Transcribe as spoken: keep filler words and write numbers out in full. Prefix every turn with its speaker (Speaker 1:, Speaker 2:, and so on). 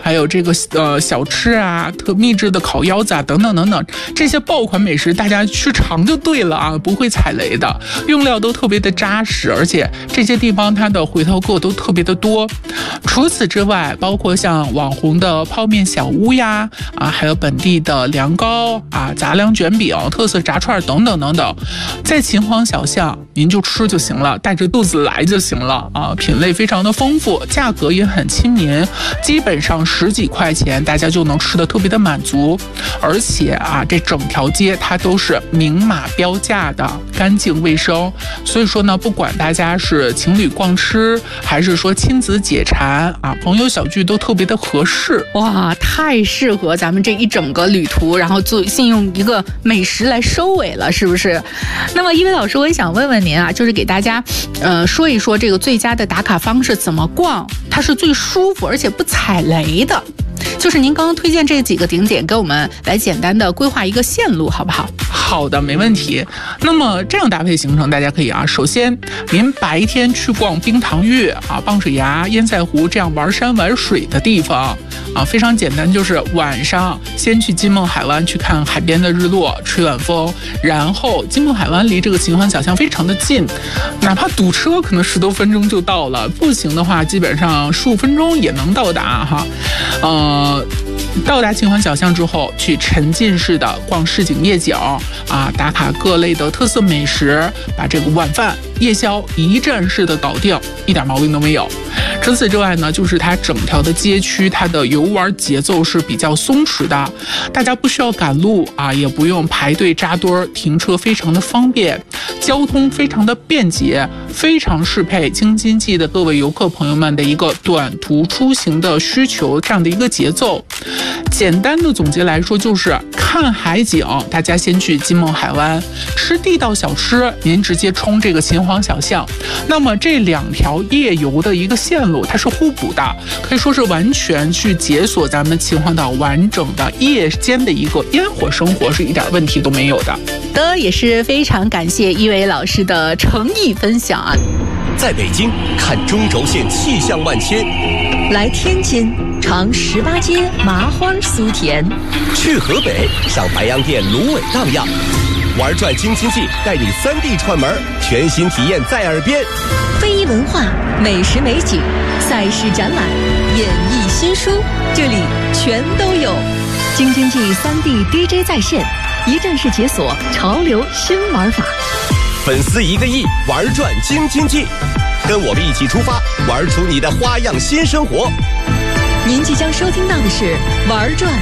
Speaker 1: 还有这个呃小吃啊，特秘制的烤腰子啊，等等等等，这些爆款美食大家去尝就对了啊，不会踩雷的，用料都特别的扎实，而且这些地方它的回头客都特别的多。除此之外，包括像网红的泡面小屋呀，啊，还有本地的凉糕啊、杂粮卷饼、特色炸串等等等等，在秦皇小巷您就吃就行了，带着肚子来就行了啊，品类非常的丰富，价格也很亲民，基本上十几块钱大家就能吃的特别的满足，而且啊，这整条街它都是明码标价的，干净卫生，所以说呢，不管大家是情侣逛吃，还是说亲子解馋啊，朋友小聚都特别的合适。
Speaker 2: 哇，太适合咱们这一整个旅途，然后做信用一个美食来收尾了，是不是？那么一位老师，我也想问问您啊，就是给大家呃说一说这个最佳的打卡方式怎么逛，它是最舒服而且不踩雷的。就是您刚刚推荐这几个景点，给我们来简单的规划一个线路，好不好？
Speaker 1: 好的，没问题。那么这样搭配行程，大家可以啊，首先您白天去逛冰糖峪啊、棒水崖、烟塞湖这样玩山玩水的地方啊，非常简单，就是晚上先去金梦海湾去看海边的日落，吹晚风，然后金梦海湾离这个秦皇小巷非常的近，哪怕堵车可能十多分钟就到了，步行的话基本上十五分钟也能到达哈，呃。到达秦皇小巷之后，去沉浸式的逛市井夜景啊，打卡各类的特色美食，把这个晚饭夜宵一站式的搞定，一点毛病都没有。除此之外呢，就是它整条的街区，它的游玩节奏是比较松弛的，大家不需要赶路啊，也不用排队扎堆，停车非常的方便，交通非常的便捷，非常适配京津冀的各位游客朋友们的一个短途出行的需求，这样的一个节奏。简单的总结来说，就是看海景，大家先去金梦海湾；吃地道小吃，您直接冲这个秦皇小巷。那么这两条夜游的一个线路，它是互补的，可以说是完全去解锁咱们秦皇岛完整的夜间的一个烟火生活，是一点问题都没有的。
Speaker 2: 的也是非常感谢一伟老师的诚意分享啊！
Speaker 3: 在北京看中轴线气象万千，
Speaker 4: 来天津尝十八街麻花酥甜，
Speaker 3: 去河北上白洋淀芦苇荡漾，玩转京津冀带你三地串门，全新体验在耳边。
Speaker 4: 非遗文化、美食美景、赛事展览、演艺新书，这里全都有。京津冀三地 D J 在线，一站式解锁潮流新玩法。
Speaker 3: 粉丝一个亿，玩转京津冀，跟我们一起出发，玩出你的花样新生活。
Speaker 4: 您即将收听到的是玩转